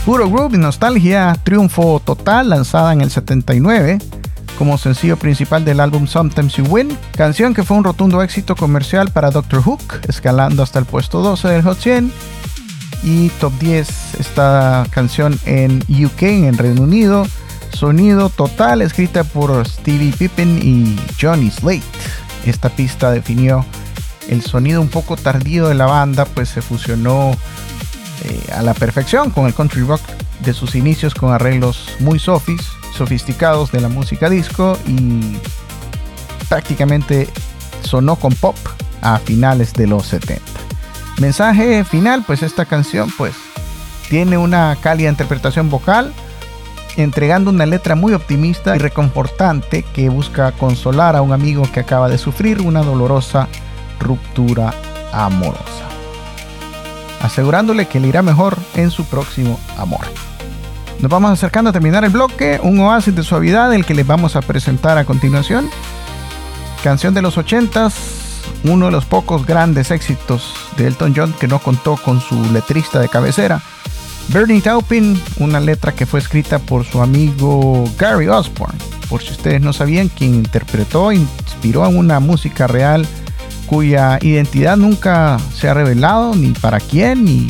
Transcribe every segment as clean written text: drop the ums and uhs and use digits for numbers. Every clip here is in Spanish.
Puro Groove y Nostalgia, triunfo total, lanzada en el 79 como sencillo principal del álbum Sometimes You Win, canción que fue un rotundo éxito comercial para Dr. Hook, escalando hasta el puesto 12 del Hot 100 y top 10 esta canción en UK, en Reino Unido. Sonido total, escrita por Stevie Pippen y Johnny Slate. Esta pista definió el sonido un poco tardío de la banda, pues se fusionó a la perfección con el country rock de sus inicios, con arreglos muy sofisticados de la música disco, y prácticamente sonó con pop a finales de los 70. Mensaje final, pues esta canción pues tiene una cálida interpretación vocal, entregando una letra muy optimista y reconfortante que busca consolar a un amigo que acaba de sufrir una dolorosa ruptura amorosa, asegurándole que le irá mejor en su próximo amor. Nos vamos acercando a terminar el bloque, un oasis de suavidad el que les vamos a presentar a continuación. Canción de los 80s, uno de los pocos grandes éxitos de Elton John que no contó con su letrista de cabecera, Bernie Taupin, una letra que fue escrita por su amigo Gary Osborne, por si ustedes no sabían, quien interpretó e inspiró en una música real cuya identidad nunca se ha revelado, ni para quién, ni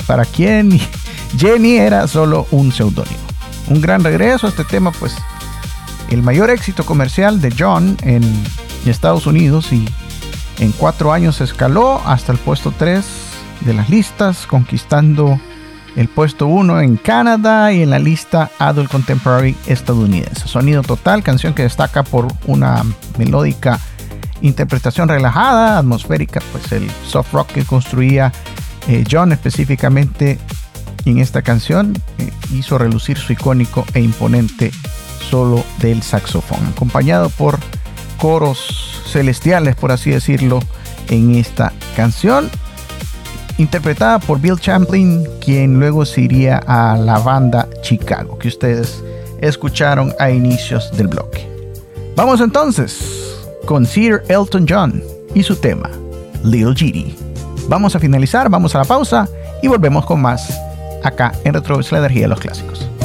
Jenny era solo un seudónimo. Un gran regreso a este tema, pues el mayor éxito comercial de John en Estados Unidos, y en 4 años escaló hasta el puesto 3 de las listas, conquistando el puesto 1 en Canadá y en la lista Adult Contemporary estadounidense. Sonido total, canción que destaca por una melódica interpretación relajada, atmosférica, pues el soft rock que construía John específicamente en esta canción hizo relucir su icónico e imponente solo del saxofón, acompañado por coros celestiales, por así decirlo, en esta canción, interpretada por Bill Champlin, quien luego se iría a la banda Chicago, que ustedes escucharon a inicios del bloque. Vamos entonces con Sir Elton John y su tema Little Genie. Vamos a finalizar, vamos a la pausa y volvemos con más acá en Retro, la energía de los clásicos.